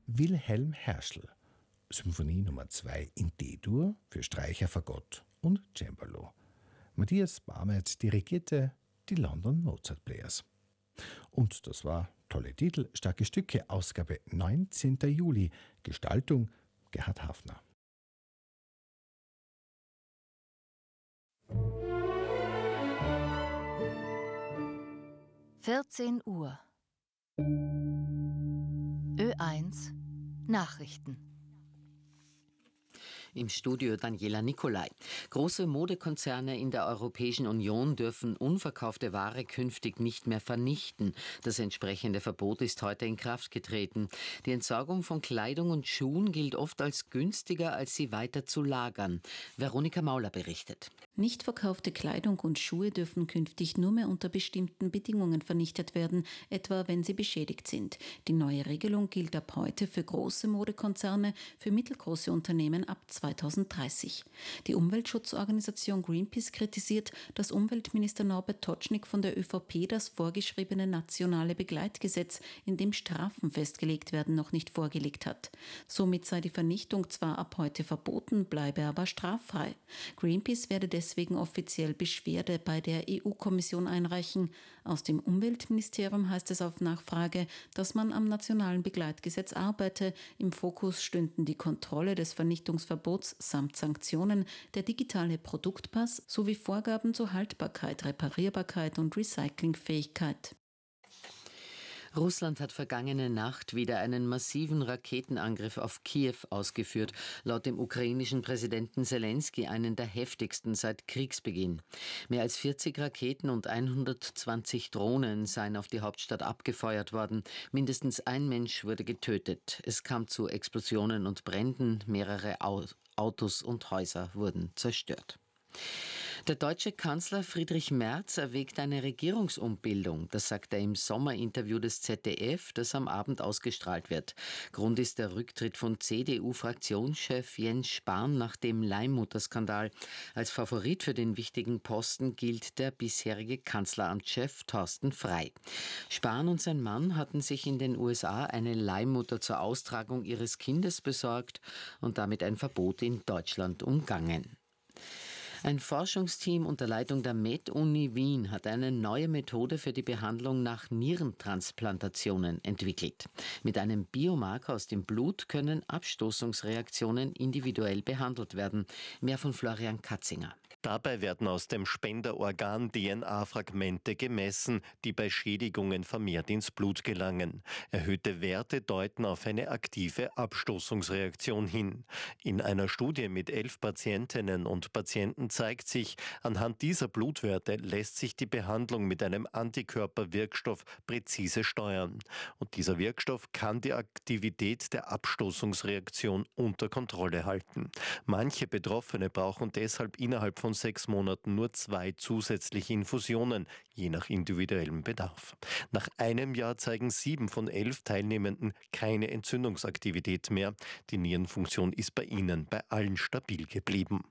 Wilhelm Herschel, Symphonie Nummer 2 in D-Dur für Streicher, Fagott und Cembalo. Matthias Barmert dirigierte die London Mozart Players. Und das war tolle Titel, starke Stücke, Ausgabe 19. Juli, Gestaltung Gerhard Hafner. Uhr. Ö1 Nachrichten. Im Studio Daniela Nicolai. Große Modekonzerne in der Europäischen Union dürfen unverkaufte Ware künftig nicht mehr vernichten. Das entsprechende Verbot ist heute in Kraft getreten. Die Entsorgung von Kleidung und Schuhen gilt oft als günstiger, als sie weiter zu lagern. Veronika Mauler berichtet. Nicht verkaufte Kleidung und Schuhe dürfen künftig nur mehr unter bestimmten Bedingungen vernichtet werden, etwa wenn sie beschädigt sind. Die neue Regelung gilt ab heute für große Modekonzerne, für mittelgroße Unternehmen ab 2030. Die Umweltschutzorganisation Greenpeace kritisiert, dass Umweltminister Norbert Totschnig von der ÖVP das vorgeschriebene nationale Begleitgesetz, in dem Strafen festgelegt werden, noch nicht vorgelegt hat. Somit sei die Vernichtung zwar ab heute verboten, bleibe aber straffrei. Greenpeace werde deswegen offiziell Beschwerde bei der EU-Kommission einreichen. Aus dem Umweltministerium heißt es auf Nachfrage, dass man am nationalen Begleitgesetz arbeite. Im Fokus stünden die Kontrolle des Vernichtungsverbots samt Sanktionen, der digitale Produktpass sowie Vorgaben zur Haltbarkeit, Reparierbarkeit und Recyclingfähigkeit. Russland hat vergangene Nacht wieder einen massiven Raketenangriff auf Kiew ausgeführt, laut dem ukrainischen Präsidenten Selenskyj einen der heftigsten seit Kriegsbeginn. Mehr als 40 Raketen und 120 Drohnen seien auf die Hauptstadt abgefeuert worden. Mindestens ein Mensch wurde getötet. Es kam zu Explosionen und Bränden, mehrere Autos und Häuser wurden zerstört. Der deutsche Kanzler Friedrich Merz erwägt eine Regierungsumbildung. Das sagt er im Sommerinterview des ZDF, das am Abend ausgestrahlt wird. Grund ist der Rücktritt von CDU-Fraktionschef Jens Spahn nach dem Leihmutterskandal. Als Favorit für den wichtigen Posten gilt der bisherige Kanzleramtschef Thorsten Frey. Spahn und sein Mann hatten sich in den USA eine Leihmutter zur Austragung ihres Kindes besorgt und damit ein Verbot in Deutschland umgangen. Ein Forschungsteam unter Leitung der Med-Uni Wien hat eine neue Methode für die Behandlung nach Nierentransplantationen entwickelt. Mit einem Biomarker aus dem Blut können Abstoßungsreaktionen individuell behandelt werden. Mehr von Florian Katzinger. Dabei werden aus dem Spenderorgan DNA-Fragmente gemessen, die bei Schädigungen vermehrt ins Blut gelangen. Erhöhte Werte deuten auf eine aktive Abstoßungsreaktion hin. In einer Studie mit 11 Patientinnen und Patienten zeigt sich, anhand dieser Blutwerte lässt sich die Behandlung mit einem Antikörperwirkstoff präzise steuern. Und dieser Wirkstoff kann die Aktivität der Abstoßungsreaktion unter Kontrolle halten. Manche Betroffene brauchen deshalb innerhalb von 6 Monaten nur 2 zusätzliche Infusionen, je nach individuellem Bedarf. Nach einem Jahr zeigen 7 von 11 Teilnehmenden keine Entzündungsaktivität mehr. Die Nierenfunktion ist bei ihnen bei allen stabil geblieben.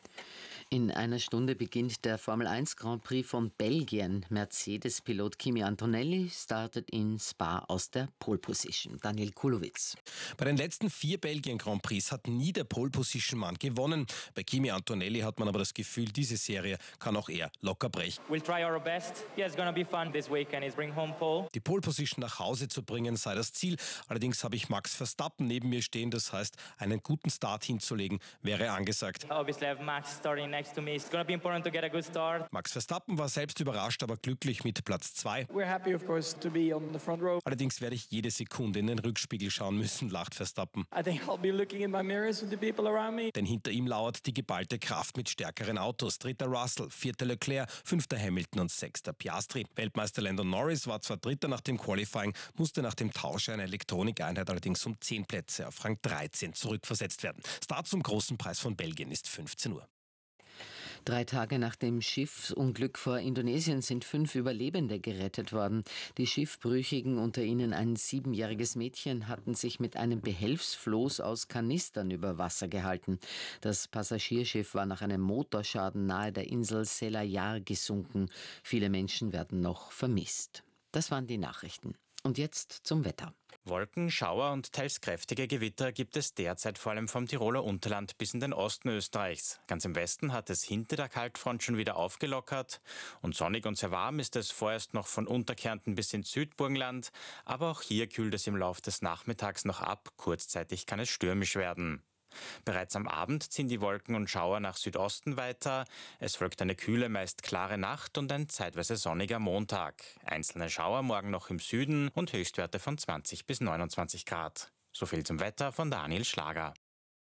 In einer Stunde beginnt der Formel 1 Grand Prix von Belgien. Mercedes-Pilot Kimi Antonelli startet in Spa aus der Pole Position. Daniel Kulowitz. Bei den letzten 4 Belgien Grand Prix hat nie der Pole Position Mann gewonnen. Bei Kimi Antonelli hat man aber das Gefühl, diese Serie kann auch er locker brechen. We'll try our best. Yeah, it's gonna be fun this weekend. Is bring home pole. Die Pole Position nach Hause zu bringen sei das Ziel. Allerdings habe ich Max Verstappen neben mir stehen. Das heißt, einen guten Start hinzulegen wäre angesagt. Obviously, I have Max starting next to me. It's gonna be important to get a good start. Max Verstappen war selbst überrascht, aber glücklich mit Platz 2. We're happy, of course, to be on the front row. Allerdings werde ich jede Sekunde in den Rückspiegel schauen müssen, lacht Verstappen. I think I'll be looking in my mirrors with the people around me. Denn hinter ihm lauert die geballte Kraft mit stärkeren Autos. 3. Russell, 4. Leclerc, 5. Hamilton und 6. Piastri. Weltmeister Lando Norris war zwar Dritter nach dem Qualifying, musste nach dem Tausch einer Elektronikeinheit allerdings um 10 Plätze auf Rang 13 zurückversetzt werden. Start zum großen Preis von Belgien ist 15 Uhr. 3 Tage nach dem Schiffsunglück vor Indonesien sind 5 Überlebende gerettet worden. Die Schiffbrüchigen, unter ihnen ein 7-jähriges Mädchen, hatten sich mit einem Behelfsfloß aus Kanistern über Wasser gehalten. Das Passagierschiff war nach einem Motorschaden nahe der Insel Selayar gesunken. Viele Menschen werden noch vermisst. Das waren die Nachrichten. Und jetzt zum Wetter. Wolken, Schauer und teils kräftige Gewitter gibt es derzeit vor allem vom Tiroler Unterland bis in den Osten Österreichs. Ganz im Westen hat es hinter der Kaltfront schon wieder aufgelockert. Und sonnig und sehr warm ist es vorerst noch von Unterkärnten bis ins Südburgenland. Aber auch hier kühlt es im Laufe des Nachmittags noch ab. Kurzzeitig kann es stürmisch werden. Bereits am Abend ziehen die Wolken und Schauer nach Südosten weiter. Es folgt eine kühle, meist klare Nacht und ein zeitweise sonniger Montag. Einzelne Schauer morgen noch im Süden und Höchstwerte von 20 bis 29 Grad. So viel zum Wetter von Daniel Schlager.